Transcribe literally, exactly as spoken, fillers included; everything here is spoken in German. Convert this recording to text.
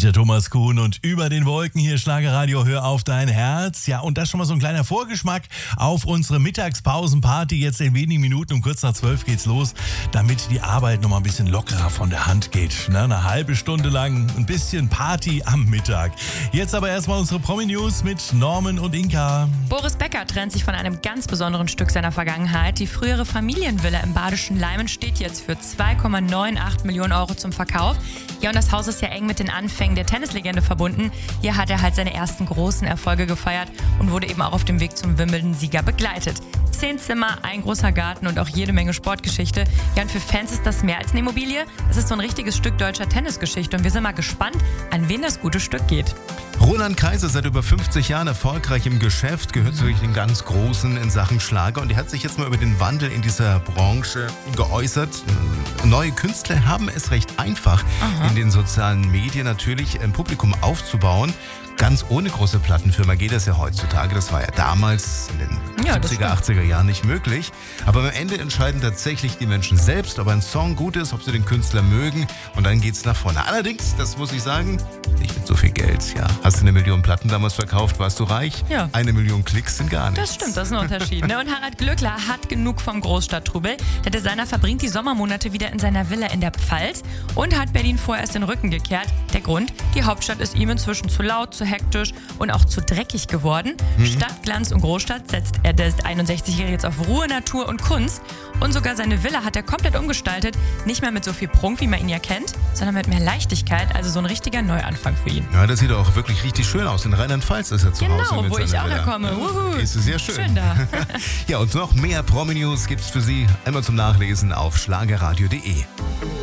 Dieter Thomas Kuhn und über den Wolken hier Schlagerradio, hör auf dein Herz. Ja, und das schon mal so ein kleiner Vorgeschmack auf unsere Mittagspausenparty. Jetzt in wenigen Minuten, um kurz nach zwölf geht's los, damit die Arbeit noch mal ein bisschen lockerer von der Hand geht. Na, eine halbe Stunde lang ein bisschen Party am Mittag. Jetzt aber erstmal unsere Promi-News mit Norman und Inka. Boris Becker trennt sich von einem ganz besonderen Stück seiner Vergangenheit. Die frühere Familienvilla im badischen Leimen steht jetzt für zwei Komma achtundneunzig Millionen Euro zum Verkauf. Ja, und das Haus ist ja eng mit den Anfängen der Tennislegende verbunden. Hier hat er halt seine ersten großen Erfolge gefeiert und wurde eben auch auf dem Weg zum Wimbledon-Sieger begleitet. Zehn Zimmer, ein großer Garten und auch jede Menge Sportgeschichte. Ja, und für Fans ist das mehr als eine Immobilie. Es ist so ein richtiges Stück deutscher Tennisgeschichte und wir sind mal gespannt, an wen das gute Stück geht. Roland Kaiser, seit über fünfzig Jahren erfolgreich im Geschäft, gehört zu den ganz Großen in Sachen Schlager und er hat sich jetzt mal über den Wandel in dieser Branche geäußert. Neue Künstler haben es recht einfach, Aha. in den sozialen Medien natürlich ein Publikum aufzubauen. Ganz ohne große Plattenfirma geht das ja heutzutage. Das war ja damals in den ja, siebziger, achtziger Jahren nicht möglich. Aber am Ende entscheiden tatsächlich die Menschen selbst, ob ein Song gut ist, ob sie den Künstler mögen. Und dann geht's nach vorne. Allerdings, das muss ich sagen, nicht mit so viel Geld. Ja, hast du eine Million Platten damals verkauft, warst du reich? Ja. Eine Million Klicks sind gar nichts. Das stimmt, das ist ein Unterschied. Ne? Und Harald Glöckler hat genug vom Großstadttrubel. Der Designer verbringt die Sommermonate wieder in seiner Villa in der Pfalz und hat Berlin vorerst den Rücken gekehrt. Der Grund? Die Hauptstadt ist ihm inzwischen zu laut, zu hektisch und auch zu dreckig geworden. Mhm. Statt Glanz und Großstadt setzt er der einundsechzigjährige jetzt auf Ruhe, Natur und Kunst. Und sogar seine Villa hat er komplett umgestaltet. Nicht mehr mit so viel Prunk, wie man ihn ja kennt, sondern mit mehr Leichtigkeit. Also so ein richtiger Neuanfang für ihn. Ja, das sieht auch wirklich richtig schön aus. In Rheinland-Pfalz ist er zu genau, Hause. Genau, wo ich auch herkomme. Uhu. Ist sehr schön. Schön da. Ja, und noch mehr Promi-News gibt's für Sie immer zum Nachlesen auf schlagerradio punkt de.